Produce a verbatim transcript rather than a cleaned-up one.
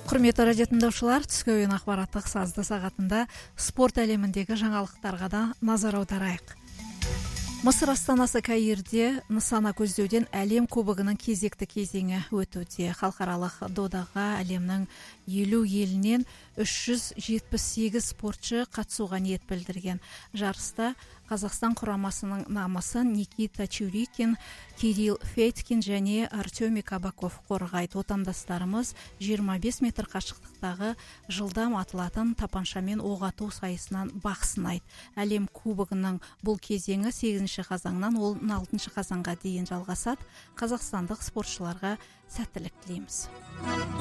Құрметті радио тыңдаушылар, түскі ойын ақпараттық сазды сағатында спорт әлеміндегі жаңалықтарға да назар аударайық. Мысыр астанасы Каирде нысана көздеуден әлем кубогының кезекті кезеңі өтуде. Халықаралық додаға әлемнің елу елінен үш жүз жетпіс сегіз спортшы қатысуға ниет білдірген. Жарыста Қазақстан құрамасының намысын Никита Чурикин, Кирилл Фейткин және Артемий Кабаков қорғайды. Отандастарымыз жиырма бес метр қашықтықтағы жылдам атылатын тапаншамен оқ ату сайысынан бақ сынайды. Әлем кубогының бұл кезеңі сегізінші қазаннан он алтыншы қазанға дейін жалғасады. Қазақстандық спортшыларға сәттілік тілейміз.